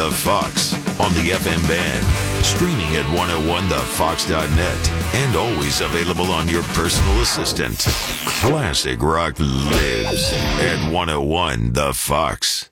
The Fox on the FM band, streaming at 101thefox.net, and always available on your personal assistant. Classic rock lives at 101 The Fox.